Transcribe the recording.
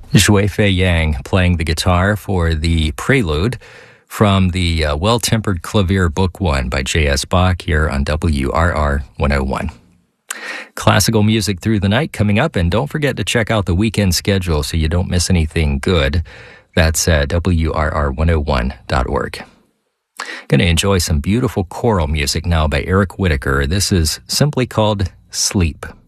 Zhui Fei Yang playing the guitar for the prelude from the Well-Tempered Clavier Book 1 by J.S. Bach here on WRR 101. Classical music through the night coming up, and don't forget to check out the weekend schedule so you don't miss anything good. That's at WRR101.org. Going to enjoy some beautiful choral music now by Eric Whitacre. This is simply called Sleep.